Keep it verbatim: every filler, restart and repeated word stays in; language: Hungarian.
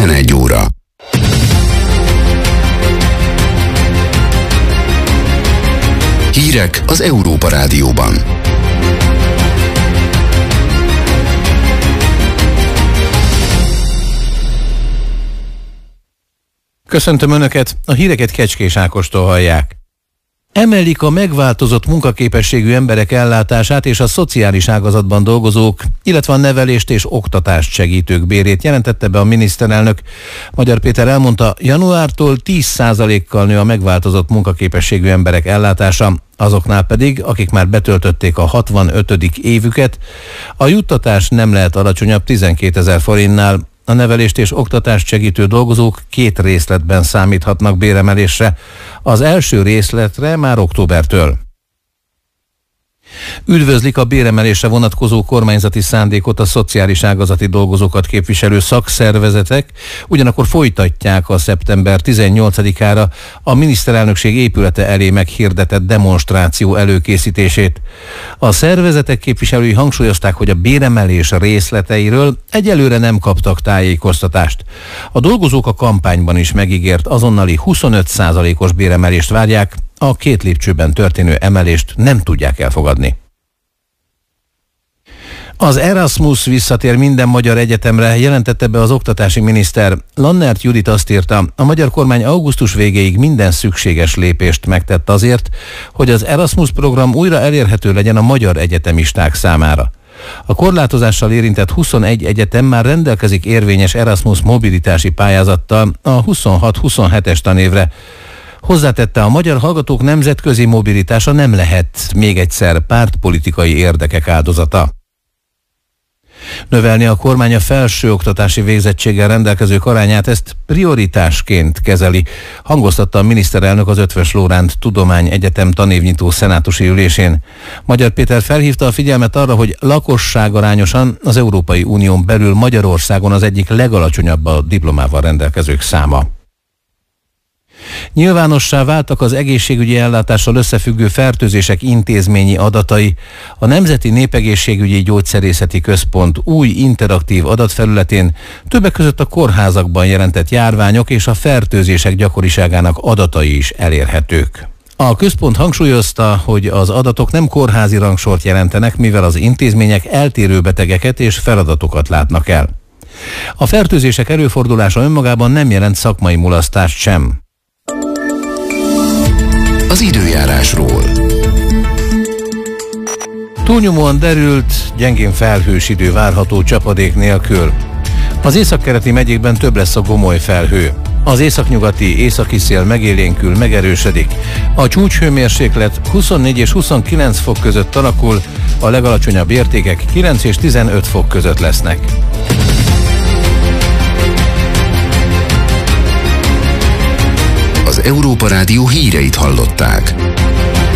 tizenegy óra. Hírek az Európa Rádióban. Köszöntöm Önöket, a híreket Kecskés Ákostól hallják. Emelik a megváltozott munkaképességű emberek ellátását és a szociális ágazatban dolgozók, illetve a nevelést és oktatást segítők bérét, jelentette be a miniszterelnök. Magyar Péter elmondta, januártól tíz százalékkal nő a megváltozott munkaképességű emberek ellátása, azoknál pedig, akik már betöltötték a hatvanötödik évüket, a juttatás nem lehet alacsonyabb tizenkétezer forintnál. A nevelést és oktatást segítő dolgozók két részletben számíthatnak béremelésre. Az első részletre már októbertől. Üdvözlik a béremelésre vonatkozó kormányzati szándékot a szociális ágazati dolgozókat képviselő szakszervezetek, ugyanakkor folytatják a szeptember tizennyolcadikára a miniszterelnökség épülete elé meghirdetett demonstráció előkészítését. A szervezetek képviselői hangsúlyozták, hogy a béremelés részleteiről egyelőre nem kaptak tájékoztatást. A dolgozók a kampányban is megígért azonnali huszonöt százalékos béremelést várják, a két lépcsőben történő emelést nem tudják elfogadni. Az Erasmus visszatér minden magyar egyetemre, jelentette be az oktatási miniszter. Lannert Judit azt írta, a magyar kormány augusztus végéig minden szükséges lépést megtett azért, hogy az Erasmus program újra elérhető legyen a magyar egyetemisták számára. A korlátozással érintett huszonegy egyetem már rendelkezik érvényes Erasmus mobilitási pályázattal a huszonhat huszonhetes tanévre. Hozzátette, a magyar hallgatók nemzetközi mobilitása nem lehet még egyszer pártpolitikai érdekek áldozata. Növelni a kormány a felsőoktatási végzettséggel rendelkezők arányát, ezt prioritásként kezeli, hangoztatta a miniszterelnök az Eötvös Loránd Tudományegyetem tanévnyitó szenátusi ülésén. Magyar Péter felhívta a figyelmet arra, hogy lakosságarányosan az Európai Unión belül Magyarországon az egyik legalacsonyabb a diplomával rendelkezők száma. Nyilvánossá váltak az egészségügyi ellátással összefüggő fertőzések intézményi adatai. A Nemzeti Népegészségügyi Gyógyszerészeti Központ új interaktív adatfelületén többek között a kórházakban jelentett járványok és a fertőzések gyakoriságának adatai is elérhetők. A központ hangsúlyozta, hogy az adatok nem kórházi rangsort jelentenek, mivel az intézmények eltérő betegeket és feladatokat látnak el. A fertőzések előfordulása önmagában nem jelent szakmai mulasztást sem. Az időjárásról. Túlnyomóan derült, gyengén felhős idő várható csapadék nélkül. Az északkeleti megyékben több lesz a gomoly felhő. Az északnyugati északi szél megélénkül, megerősödik. A csúcshőmérséklet huszonnégy és huszonkilenc fok között alakul, a legalacsonyabb értékek kilenc és tizenöt fok között lesznek. Az Európa Rádió híreit hallották.